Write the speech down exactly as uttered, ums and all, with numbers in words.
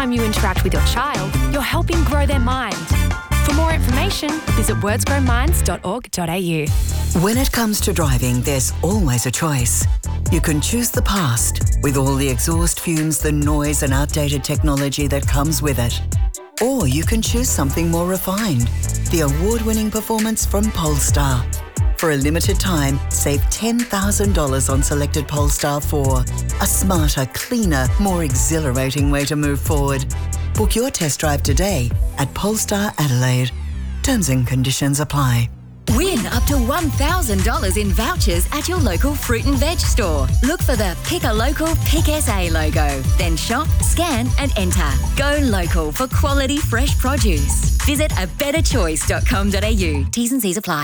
time you interact with your child, you're helping grow their mind. For more information, visit words grow minds dot org dot a u. When it comes to driving, there's always a choice. You can choose the past, with all the exhaust fumes, the noise and outdated technology that comes with it. Or you can choose something more refined, the award-winning performance from Polestar. For a limited time, save ten thousand dollars on selected Polestar four. A smarter, cleaner, more exhilarating way to move forward. Book your test drive today at Polestar Adelaide. Terms and conditions apply. Win up to one thousand dollars in vouchers at your local fruit and veg store. Look for the Pick a Local, Pick S A logo. Then shop, scan and enter. Go local for quality fresh produce. Visit a better choice dot com dot a u. T's and C's apply.